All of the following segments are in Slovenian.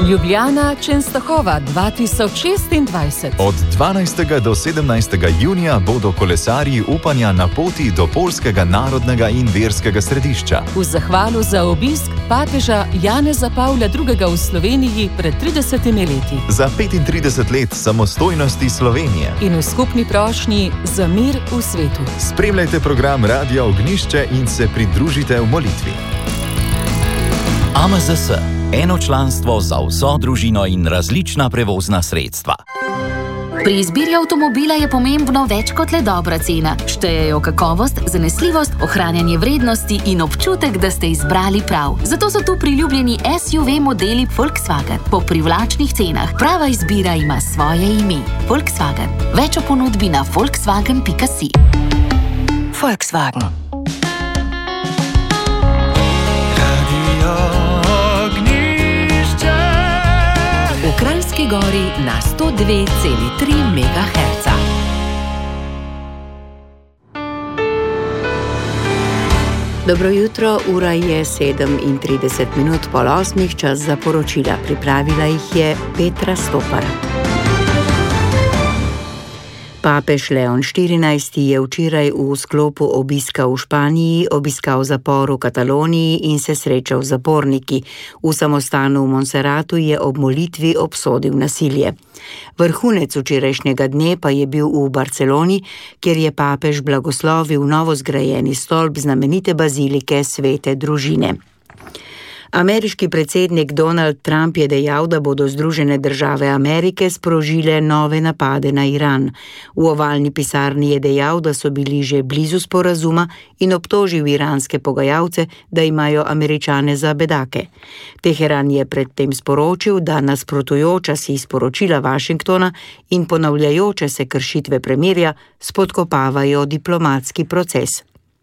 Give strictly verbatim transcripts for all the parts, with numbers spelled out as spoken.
Ljubljana Częstochowa dva tisoč šestindvajset. Od dvanajstega do sedemnajstega junija bodo kolesarji upanja na poti do poljskega narodnega in verskega središča. V zahvalo za obisk papeža Janeza Pavla drugega v Sloveniji pred tridesetimi leti. Za petintrideset let samostojnosti Slovenije. In v skupni prošnji za mir v svetu. Spremljajte program Radia Ognjišče in se pridružite v molitvi. A M Z S. Eno članstvo za vso družino in različna prevozna sredstva. Pri izbiri avtomobila je pomembno več kot le dobra cena. Štejejo kakovost, zanesljivost, ohranjanje vrednosti in občutek, da ste izbrali prav. Zato so tu priljubljeni S U V modeli Volkswagen po privlačnih cenah. Prava izbira ima svoje ime. Volkswagen. Več o ponudbi na volkswagen pika si. Volkswagen. V Kranjski Gori na sto dve celi tri megaherca. Dobro jutro, ura je sedem in trideset minut pol osmih, čas za poročila. Pripravila jih je Petra Stopar. Papež Leon štirinajsti je včeraj v sklopu obiska v Španiji obiskal zapor v Kataloniji in se srečal z zaporniki. V samostanu v Montserratu je ob molitvi obsodil nasilje. Vrhunec včerajšnjega dne pa je bil v Barceloni, kjer je papež blagoslovil novo zgrajeni stolp znamenite bazilike Svete družine. Ameriški predsednik Donald Trump je dejal, da bodo Združene države Amerike sprožile nove napade na Iran. V ovalni pisarni je dejal, da so bili že blizu sporazuma in obtožil iranske pogajalce, da imajo Američane za bedake. Teheran je predtem sporočil, da nasprotujoča si sporočila Washingtona in ponavljajoče se kršitve premirja spodkopavajo diplomatski proces.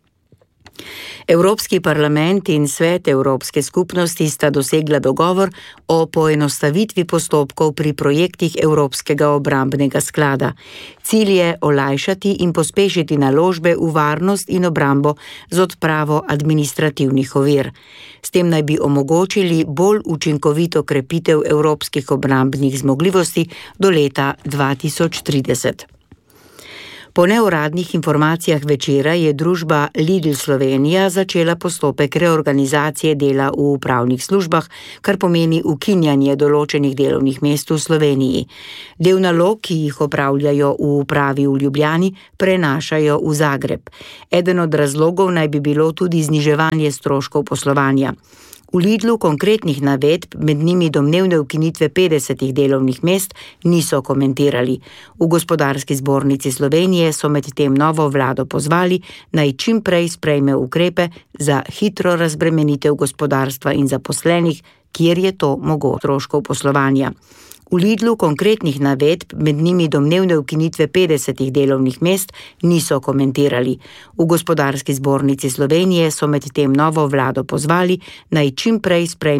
Evropski parlament in Svet Evropske skupnosti sta dosegla dogovor o poenostavitvi postopkov pri projektih Evropskega obrambnega sklada. Cilj je olajšati in pospešiti naložbe v varnost in obrambo z odpravo administrativnih ovir. S tem naj bi omogočili bolj učinkovito krepitev evropskih obrambnih zmogljivosti do leta dva tisoč trideset. Po neuradnih informacijah večera je družba Lidl Slovenija začela postopek reorganizacije dela v upravnih službah, kar pomeni ukinjanje določenih delovnih mest v Sloveniji. Del nalog, ki jih opravljajo v upravi v Ljubljani, prenašajo v Zagreb. Eden od razlogov naj bi bilo tudi zniževanje stroškov poslovanja. V Lidlu konkretnih navedb, med njimi domnevne ukinitve petdesetih delovnih mest, niso komentirali. V Gospodarski zbornici Slovenije so medtem novo vlado pozvali, naj čim prej sprejme ukrepe za hitro razbremenitev gospodarstva in zaposlenih, kjer je to mogoče stroškov poslovanja. V Lidlu konkretnih navedb, med njimi domnevne ukinitve petdesetih delovnih mest, niso komentirali. V Gospodarski zbornici Slovenije so medtem novo vlado pozvali, naj čim prej sprejme